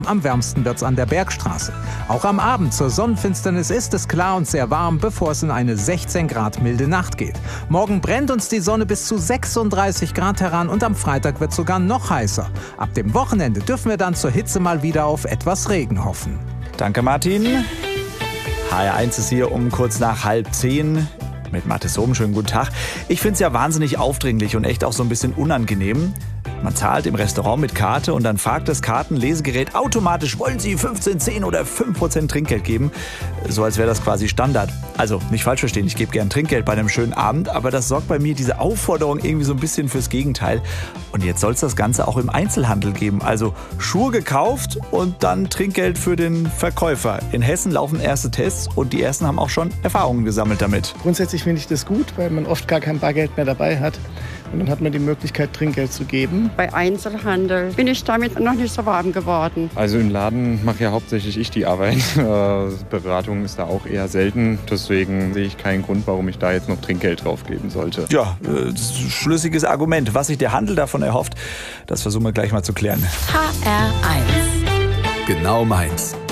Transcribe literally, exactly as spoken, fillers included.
Am wärmsten wird's an der Bergstraße. Auch am Abend zur Sonnenfinsternis ist es klar und sehr warm, bevor es in eine sechzehn Grad milde Nacht geht. Morgen brennt uns die Sonne bis zu sechsunddreißig Grad heran und am Freitag wird es sogar noch heißer. Ab dem Wochenende dürfen wir dann zur Hitze mal wieder auf etwas Regen hoffen. Danke, Martin. H R eins ist hier um kurz nach halb zehn. Mit Mathis Soben, schönen guten Tag. Ich finde es ja wahnsinnig aufdringlich und echt auch so ein bisschen unangenehm. Man zahlt im Restaurant mit Karte und dann fragt das Kartenlesegerät automatisch, wollen Sie fünfzehn, zehn oder fünf Prozent Trinkgeld geben? So als wäre das quasi Standard. Also nicht falsch verstehen, ich gebe gern Trinkgeld bei einem schönen Abend, aber das sorgt bei mir diese Aufforderung irgendwie so ein bisschen fürs Gegenteil. Und jetzt soll es das Ganze auch im Einzelhandel geben. Also Schuhe gekauft und dann Trinkgeld für den Verkäufer. In Hessen laufen erste Tests und die ersten haben auch schon Erfahrungen gesammelt damit. Grundsätzlich finde ich das gut, weil man oft gar kein Bargeld mehr dabei hat. Und dann hat man die Möglichkeit, Trinkgeld zu geben. Bei Einzelhandel bin ich damit noch nicht so warm geworden. Also im Laden mache ja hauptsächlich ich die Arbeit. Beratung ist da auch eher selten. Deswegen sehe ich keinen Grund, warum ich da jetzt noch Trinkgeld drauf geben sollte. Ja, das ist ein schlüssiges Argument. Was sich der Handel davon erhofft, das versuchen wir gleich mal zu klären. H R eins. Genau meins.